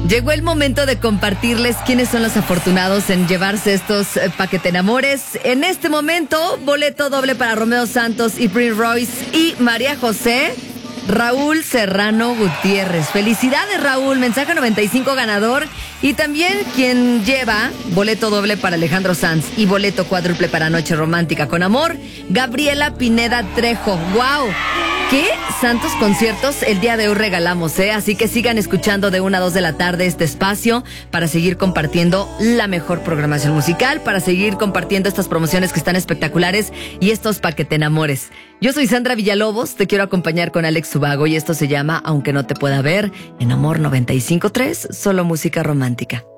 Llegó el momento de compartirles quiénes son los afortunados en llevarse estos paquete enamores. En este momento, boleto doble para Romeo Santos y Prince Royce y María José, Raúl Serrano Gutiérrez. Felicidades, Raúl, mensaje 95 ganador. Y también quien lleva boleto doble para Alejandro Sanz y boleto cuádruple para Noche Romántica con Amor, Gabriela Pineda Trejo. ¡Wow! ¿Qué santos conciertos el día de hoy regalamos, eh? Así que sigan escuchando de 1 a 2 de la tarde este espacio para seguir compartiendo la mejor programación musical, para seguir compartiendo estas promociones que están espectaculares y estos paquete enamores. Yo soy Sandra Villalobos, te quiero acompañar con Alex Subago y esto se llama Aunque no te pueda ver, en Amor 95.3, solo música romántica.